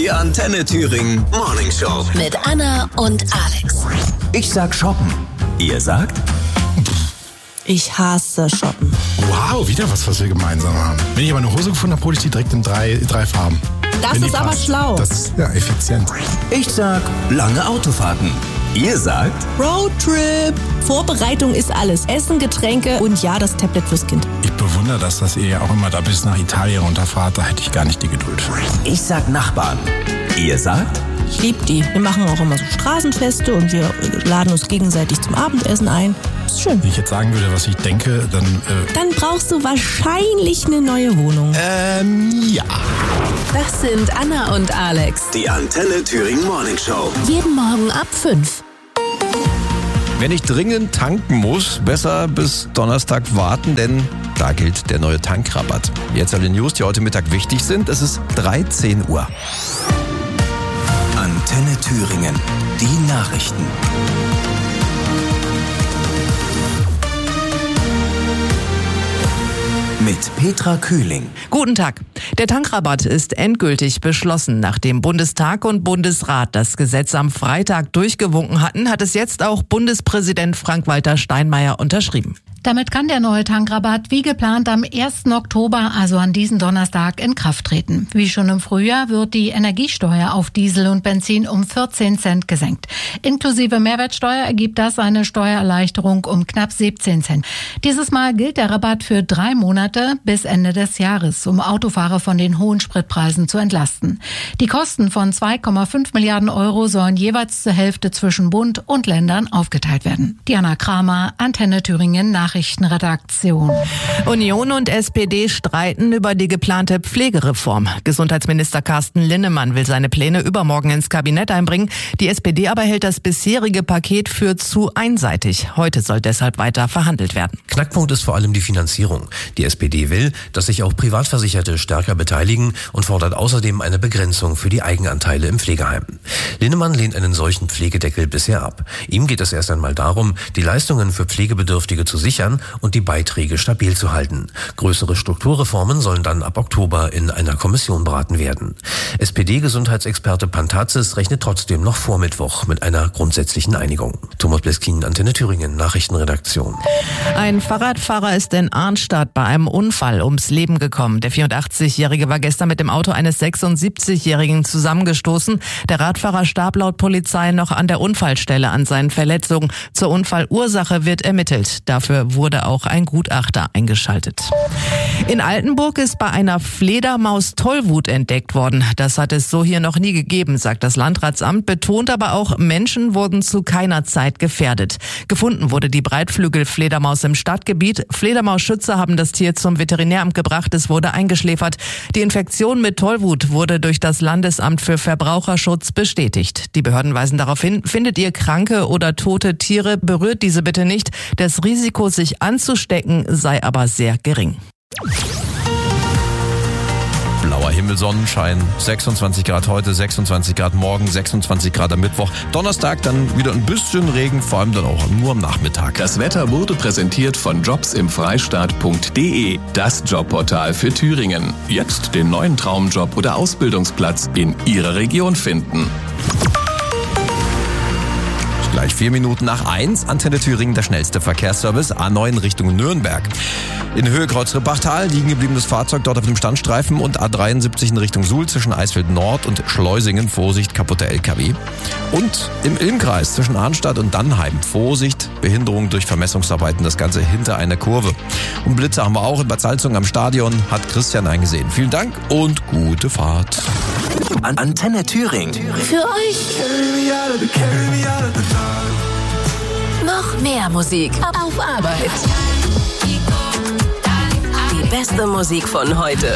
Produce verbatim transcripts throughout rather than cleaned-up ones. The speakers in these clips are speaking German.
Die Antenne Thüringen Morning Show. Mit Anna und Alex. Ich sag shoppen. Ihr sagt? Ich hasse shoppen. Wow, wieder was, was wir gemeinsam haben. Wenn ich aber eine Hose gefunden habe, hole ich die direkt in drei, drei Farben. Das Wenn die ist aber passt. schlau. Das ist ja effizient. Ich sag lange Autofahrten. Ihr sagt? Roadtrip. Vorbereitung ist alles. Essen, Getränke und ja, das Tablet fürs Kind. Ich bewundere das, dass ihr ja auch immer da bis nach Italien runterfahrt. Da hätte ich gar nicht die Geduld für. Ich sag Nachbarn. Ihr sagt? Ich liebe die. Wir machen auch immer so Straßenfeste und wir laden uns gegenseitig zum Abendessen ein. Ist schön. Wenn ich jetzt sagen würde, was ich denke, dann... Äh, Dann brauchst du wahrscheinlich eine neue Wohnung. ähm, ja. Das sind Anna und Alex. Die Antenne Thüringen Morning Show. Jeden Morgen ab fünf. Wenn ich dringend tanken muss, besser bis Donnerstag warten, denn da gilt der neue Tankrabatt. Jetzt alle News, die heute Mittag wichtig sind. Es ist dreizehn Uhr. Antenne Thüringen. Die Nachrichten. Mit Petra Kühling. Guten Tag. Der Tankrabatt ist endgültig beschlossen. Nachdem Bundestag und Bundesrat das Gesetz am Freitag durchgewunken hatten, hat es jetzt auch Bundespräsident Frank-Walter Steinmeier unterschrieben. Damit kann der neue Tankrabatt wie geplant am ersten Oktober, also an diesem Donnerstag, in Kraft treten. Wie schon im Frühjahr wird die Energiesteuer auf Diesel und Benzin um vierzehn Cent gesenkt. Inklusive Mehrwertsteuer ergibt das eine Steuererleichterung um knapp siebzehn Cent. Dieses Mal gilt der Rabatt für drei Monate bis Ende des Jahres, um Autofahrer von den hohen Spritpreisen zu entlasten. Die Kosten von zwei Komma fünf Milliarden Euro sollen jeweils zur Hälfte zwischen Bund und Ländern aufgeteilt werden. Diana Kramer, Antenne Thüringen, Nachrichtenredaktion. Union und S P D streiten über die geplante Pflegereform. Gesundheitsminister Carsten Linnemann will seine Pläne übermorgen ins Kabinett einbringen. Die S P D aber hält das bisherige Paket für zu einseitig. Heute soll deshalb weiter verhandelt werden. Knackpunkt ist vor allem die Finanzierung. Die S P D will, dass sich auch Privatversicherte stärker beteiligen und fordert außerdem eine Begrenzung für die Eigenanteile im Pflegeheim. Linnemann lehnt einen solchen Pflegedeckel bisher ab. Ihm geht es erst einmal darum, die Leistungen für Pflegebedürftige zu sichern und die Beiträge stabil zu halten. Größere Strukturreformen sollen dann ab Oktober in einer Kommission beraten werden. S P D-Gesundheitsexperte Pantazis rechnet trotzdem noch vor Mittwoch mit einer grundsätzlichen Einigung. Thomas Bleskin, Antenne Thüringen, Nachrichtenredaktion. Ein Fahrradfahrer ist in Arnstadt bei einem Unfall ums Leben gekommen. Der vierundachtzigjährige war gestern mit dem Auto eines sechsundsiebzigjährigen zusammengestoßen. Der Radfahrer starb laut Polizei noch an der Unfallstelle an seinen Verletzungen. Zur Unfallursache wird ermittelt. Dafür wurde auch ein Gutachter eingeschaltet. In Altenburg ist bei einer Fledermaus Tollwut entdeckt worden. Das hat es so hier noch nie gegeben, sagt das Landratsamt, betont aber auch, Menschen wurden zu keiner Zeit gefährdet. Gefunden wurde die Breitflügelfledermaus im Stadtgebiet. Fledermausschützer haben das Tier zum Veterinäramt gebracht. Es wurde eingeschläfert. Die Infektion mit Tollwut wurde durch das Landesamt für Verbraucherschutz bestätigt. Die Behörden weisen darauf hin, findet ihr kranke oder tote Tiere, berührt diese bitte nicht. Das Risiko, sich anzustecken, sei aber sehr gering. Blauer Himmel, Sonnenschein, sechsundzwanzig Grad heute, sechsundzwanzig Grad morgen, sechsundzwanzig Grad am Mittwoch. Donnerstag dann wieder ein bisschen Regen, vor allem dann auch nur am Nachmittag. Das Wetter wurde präsentiert von jobs im freistaat punkt de, das Jobportal für Thüringen. Jetzt den neuen Traumjob oder Ausbildungsplatz in Ihrer Region finden. Gleich vier Minuten nach eins, Antenne Thüringen, der schnellste Verkehrsservice, A neun Richtung Nürnberg. In Höhe Kreuzrippachtal liegen gebliebenes Fahrzeug dort auf dem Standstreifen und A dreiundsiebzig in Richtung Suhl zwischen Eisfeld Nord und Schleusingen, Vorsicht, kaputter L K W. Und im Ilmkreis zwischen Arnstadt und Dannheim, Vorsicht, Behinderung durch Vermessungsarbeiten, das Ganze hinter einer Kurve. Und Blitze haben wir auch in Bad Salzungen am Stadion, hat Christian eingesehen. Vielen Dank und gute Fahrt. An Antenne Thüringen. Für euch noch mehr Musik auf Arbeit. Die beste Musik von heute.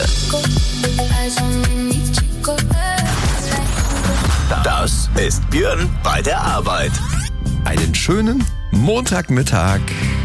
Das ist Björn bei der Arbeit. Einen schönen Montagmittag.